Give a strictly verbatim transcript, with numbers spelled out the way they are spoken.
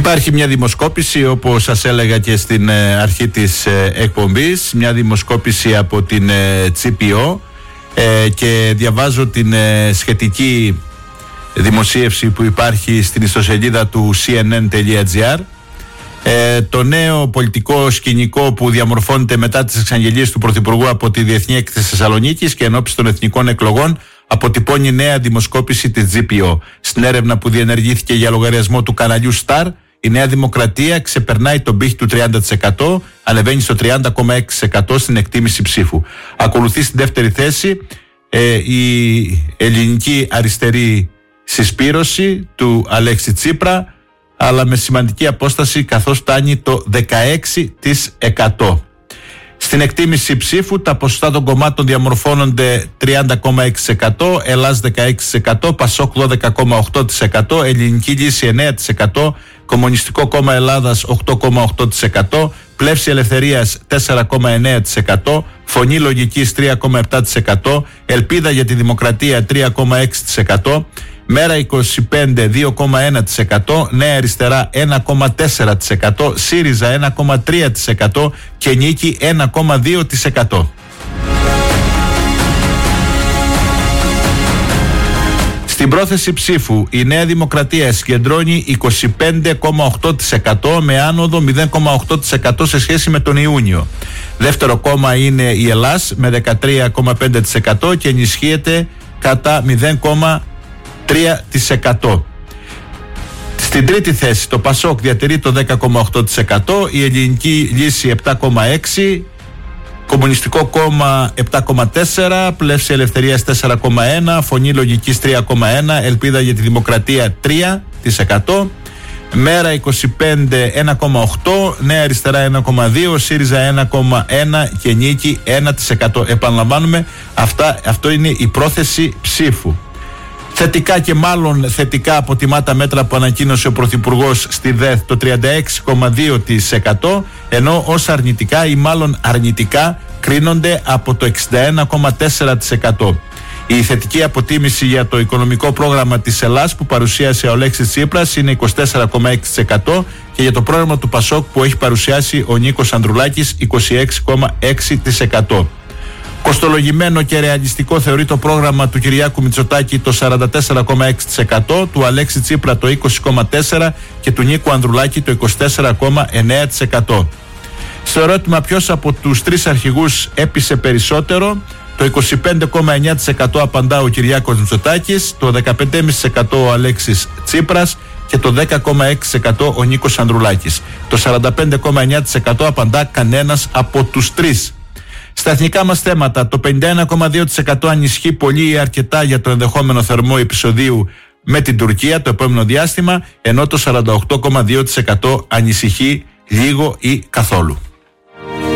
Υπάρχει μια δημοσκόπηση, όπως σας έλεγα και στην αρχή της εκπομπής, μια δημοσκόπηση από την τζι πι ο, και διαβάζω την σχετική δημοσίευση που υπάρχει στην ιστοσελίδα του σι εν εν τελεία τζι άρ. Ε, το νέο πολιτικό σκηνικό που διαμορφώνεται μετά τις εξαγγελίες του Πρωθυπουργού από τη Διεθνή Έκθεση Θεσσαλονίκης και ενόψει των εθνικών εκλογών αποτυπώνει νέα δημοσκόπηση της τζι πι ο. Στην έρευνα που διενεργήθηκε για λογαριασμό του καναλιού Star, η Νέα Δημοκρατία ξεπερνάει τον πύχη του τριάντα τοις εκατό, ανεβαίνει στο τριάντα κόμμα έξι τοις εκατό στην εκτίμηση ψήφου. Ακολουθεί στην δεύτερη θέση ε, η ελληνική αριστερή συσπήρωση του Αλέξη Τσίπρα, αλλά με σημαντική απόσταση, καθώς φτάνει το δεκαέξι τοις εκατό. Στην εκτίμηση ψήφου τα ποσοστά των κομμάτων διαμορφώνονται τριάντα κόμμα έξι τοις εκατό, Ελλάς δεκαέξι τοις εκατό, Πασόκ δώδεκα κόμμα οκτώ τοις εκατό, Ελληνική Λύση εννέα τοις εκατό, Κομμουνιστικό Κόμμα Ελλάδας οκτώ κόμμα οκτώ τοις εκατό, Πλεύση Ελευθερίας τέσσερα κόμμα εννέα τοις εκατό, Φωνή Λογικής τρία κόμμα επτά τοις εκατό, Ελπίδα για τη Δημοκρατία τρία κόμμα έξι τοις εκατό, Μέρα είκοσι πέντε δύο κόμμα ένα τοις εκατό, Νέα Αριστερά ένα κόμμα τέσσερα τοις εκατό, ΣΥΡΙΖΑ ένα κόμμα τρία τοις εκατό και Νίκη ένα κόμμα δύο τοις εκατό. Στην πρόθεση ψήφου η Νέα Δημοκρατία συγκεντρώνει είκοσι πέντε κόμμα οκτώ τοις εκατό με άνοδο μηδέν κόμμα οκτώ τοις εκατό σε σχέση με τον Ιούνιο. Δεύτερο κόμμα είναι η Ελλάς με δεκατρία κόμμα πέντε τοις εκατό και ενισχύεται κατά μηδέν κόμμα τρία τοις εκατό. Στην τρίτη θέση το Πασόκ διατηρεί το δέκα κόμμα οκτώ τοις εκατό, η Ελληνική Λύση επτά κόμμα έξι τοις εκατό, Κομμουνιστικό Κόμμα επτά κόμμα τέσσερα τοις εκατό, Πλεύση Ελευθερίας τέσσερα κόμμα ένα τοις εκατό, Φωνή Λογικής τρία κόμμα ένα τοις εκατό, Ελπίδα για τη Δημοκρατία τρία τοις εκατό, Μέρα είκοσι πέντε ένα κόμμα οκτώ τοις εκατό, Νέα Αριστερά ένα κόμμα δύο τοις εκατό, ΣΥΡΙΖΑ ένα κόμμα ένα τοις εκατό και Νίκη ένα τοις εκατό. Επαναλαμβάνουμε, αυτά, αυτό είναι η πρόθεση ψήφου. Θετικά και μάλλον θετικά αποτιμά τα μέτρα που ανακοίνωσε ο Πρωθυπουργός στη ΔΕΘ το τριάντα έξι κόμμα δύο τοις εκατό, ενώ ως αρνητικά ή μάλλον αρνητικά κρίνονται από το εξήντα ένα κόμμα τέσσερα τοις εκατό. Η θετική αποτίμηση για το οικονομικό πρόγραμμα της Ελλάς που παρουσίασε ο Αλέξης Τσίπρας είναι είκοσι τέσσερα κόμμα έξι τοις εκατό και για το πρόγραμμα του Πασόκ που έχει παρουσιάσει ο Νίκος Ανδρουλάκης είκοσι έξι κόμμα έξι τοις εκατό. Κοστολογημένο και ρεαλιστικό θεωρεί το πρόγραμμα του Κυριάκου Μητσοτάκη το σαράντα τέσσερα κόμμα έξι τοις εκατό, του Αλέξη Τσίπρα το είκοσι κόμμα τέσσερα τοις εκατό και του Νίκου Ανδρουλάκη το είκοσι τέσσερα κόμμα εννέα τοις εκατό. Στο ερώτημα ποιος από τους τρεις αρχηγούς έπεισε περισσότερο, το είκοσι πέντε κόμμα εννέα τοις εκατό απαντά ο Κυριάκος Μητσοτάκης, το δεκαπέντε κόμμα πέντε τοις εκατό ο Αλέξης Τσίπρας και το δέκα κόμμα έξι τοις εκατό ο Νίκος Ανδρουλάκης. Το σαράντα πέντε κόμμα εννέα τοις εκατό απαντά κανένας από τους τρεις. Στα εθνικά μας θέματα, το πενήντα ένα κόμμα δύο τοις εκατό ανισχύει πολύ ή αρκετά για το ενδεχόμενο θερμό επεισοδίου με την Τουρκία το επόμενο διάστημα, ενώ το σαράντα οκτώ κόμμα δύο τοις εκατό ανησυχεί λίγο ή καθόλου.